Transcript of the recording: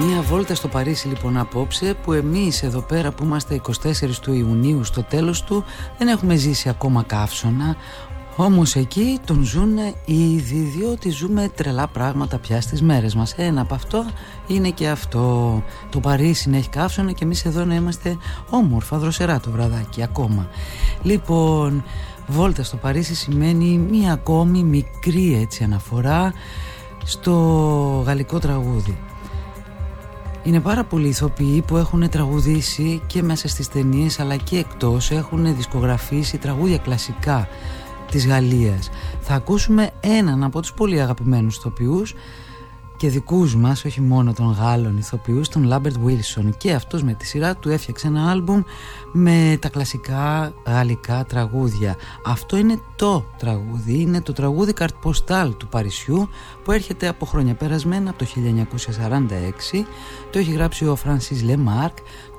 Μία βόλτα στο Παρίσι λοιπόν απόψε, που εμείς εδώ πέρα που είμαστε 24 του Ιουνίου στο τέλος του δεν έχουμε ζήσει ακόμα καύσωνα. Όμως εκεί τον ζουνε ήδη, διότι ζούμε τρελά πράγματα πια στις μέρες μας. Ένα από αυτό είναι και αυτό. Το Παρίσι να έχει καύσωνα και εμείς εδώ να είμαστε όμορφα δροσερά το βραδάκι ακόμα. Λοιπόν, βόλτα στο Παρίσι σημαίνει μία ακόμη μικρή έτσι αναφορά στο γαλλικό τραγούδι. Είναι πάρα πολλοί ηθοποιοί που έχουν τραγουδήσει και μέσα στις ταινίες αλλά και εκτός, έχουν δισκογραφήσει τραγούδια κλασικά της Γαλλίας. Θα ακούσουμε έναν από τους πολύ αγαπημένους ηθοποιούς και δικούς μας, όχι μόνο των Γάλλων ηθοποιούς, τον Λάμπερτ Βίλσον, και αυτός με τη σειρά του έφτιαξε ένα άλμπουμ με τα κλασικά γαλλικά τραγούδια. Αυτό είναι το τραγούδι, είναι το τραγούδι Καρτποστάλ του Παρισιού, που έρχεται από χρόνια περασμένα, από το 1946. Το έχει γράψει ο Φρανσίς Λεμάρκ.